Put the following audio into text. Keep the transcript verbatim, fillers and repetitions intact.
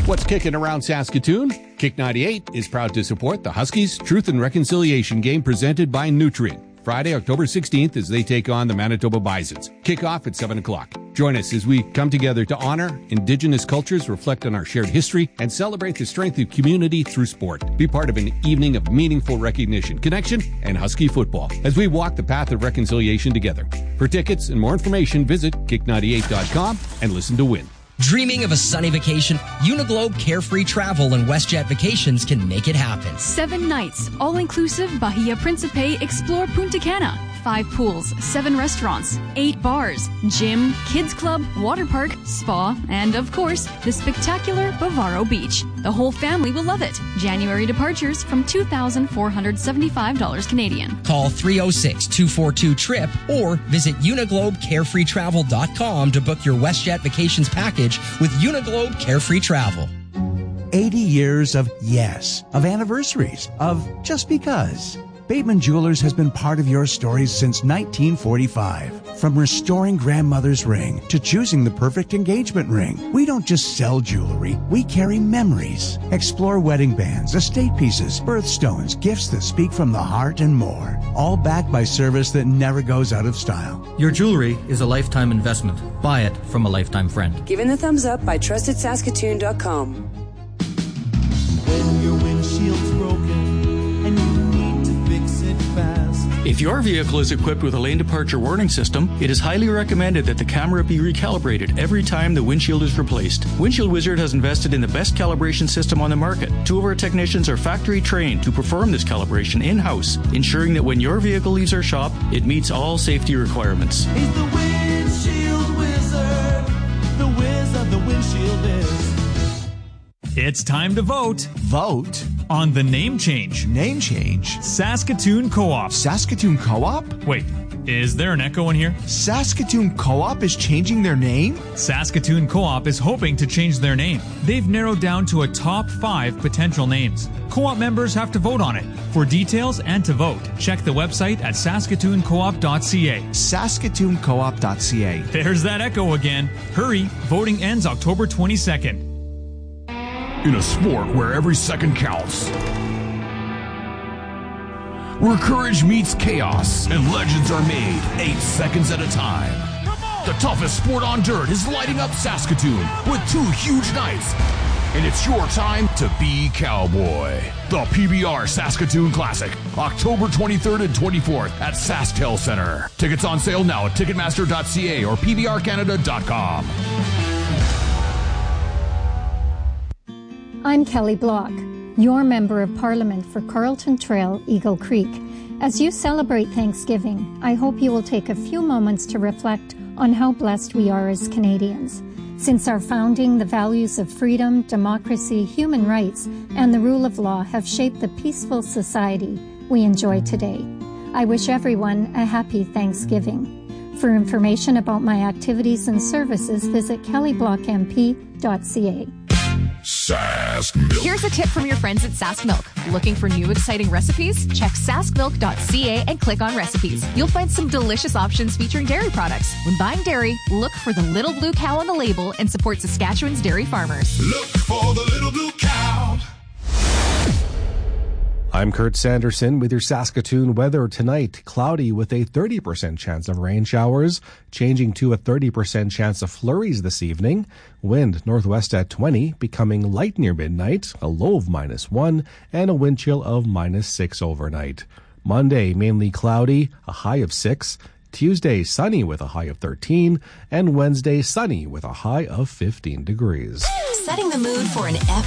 What's kicking around Saskatoon? Kick ninety-eight is proud to support the Huskies Truth and Reconciliation game presented by Nutrien. Friday, October sixteenth, as they take on the Manitoba Bisons. Kickoff at seven o'clock. Join us as we come together to honor Indigenous cultures, reflect on our shared history, and celebrate the strength of community through sport. Be part of an evening of meaningful recognition, connection, and Husky football as we walk the path of reconciliation together. For tickets and more information, visit kick ninety-eight dot com and listen to win. Dreaming of a sunny vacation? Uniglobe Carefree Travel and WestJet Vacations can make it happen. Seven nights, all-inclusive Bahia Principe Explore Punta Cana. Five pools, seven restaurants, eight bars, gym, kids club, water park, spa, and of course, the spectacular Bavaro Beach. The whole family will love it. January departures from two thousand four hundred seventy-five dollars Canadian. Call three oh six, two four two, T R I P or visit uniglobe carefree travel dot com to book your WestJet Vacations package with Uniglobe Carefree Travel. eighty years of yes, of anniversaries, of just because. Bateman Jewelers has been part of your stories since nineteen forty-five. From restoring grandmother's ring to choosing the perfect engagement ring, we don't just sell jewelry, we carry memories. Explore wedding bands, estate pieces, birthstones, gifts that speak from the heart, and more. All backed by service that never goes out of style. Your jewelry is a lifetime investment. Buy it from a lifetime friend. Given the thumbs up by trusted saskatoon dot com. When your windshield's broken and you need to fix it fast. If your vehicle is equipped with a lane departure warning system, it is highly recommended that the camera be recalibrated every time the windshield is replaced. Windshield Wizard has invested in the best calibration system on the market. Two of our technicians are factory trained to perform this calibration in-house, ensuring that when your vehicle leaves our shop, it meets all safety requirements. He's the Windshield Wizard. The whiz of the windshield is. It's time to vote. Vote? On the name change. Name change? Saskatoon Co-op. Saskatoon Co-op? Wait, is there an echo in here? Saskatoon Co-op is changing their name? Saskatoon Co-op is hoping to change their name. They've narrowed down to a top five potential names. Co-op members have to vote on it. For details and to vote, check the website at saskatoon co op dot c a. saskatoon co op dot c a. There's that echo again. Hurry, voting ends October twenty-second. In a sport where every second counts, where courage meets chaos and legends are made eight seconds at a time, the toughest sport on dirt is lighting up Saskatoon with two huge nights, and it's your time to be cowboy. The P B R Saskatoon Classic, October twenty-third and twenty-fourth at SaskTel Center. Tickets on sale now at ticketmaster dot c a or p b r canada dot com. I'm Kelly Block, your Member of Parliament for Carlton Trail, Eagle Creek. As you celebrate Thanksgiving, I hope you will take a few moments to reflect on how blessed we are as Canadians. Since our founding, the values of freedom, democracy, human rights, and the rule of law have shaped the peaceful society we enjoy today. I wish everyone a happy Thanksgiving. For information about my activities and services, visit kelly block m p dot c a. Sask Milk. Here's a tip from your friends at Sask Milk. Looking for new exciting recipes? Check sask milk dot c a and click on recipes. You'll find some delicious options featuring dairy products. When buying dairy, look for the little blue cow on the label and support Saskatchewan's dairy farmers. Look for the little blue cow. I'm Kurt Sanderson with your Saskatoon weather tonight. Cloudy with a thirty percent chance of rain showers, changing to a thirty percent chance of flurries this evening. Wind northwest at twenty, becoming light near midnight, a low of minus one, and a wind chill of minus six overnight. Monday, mainly cloudy, a high of six. Tuesday, sunny with a high of thirteen, and Wednesday, sunny with a high of fifteen degrees. Setting the mood for an